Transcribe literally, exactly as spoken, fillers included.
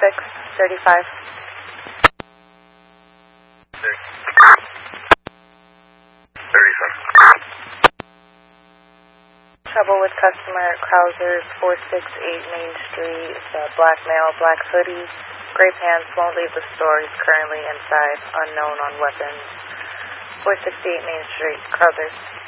six, thirty-five. thirty-seven. Trouble with customer at Krauser's, four six eight Main Street. It's a black male, black hoodie, gray pants, won't leave the store. He's currently inside, unknown on weapons. four sixty-eight Main Street, Krauser's.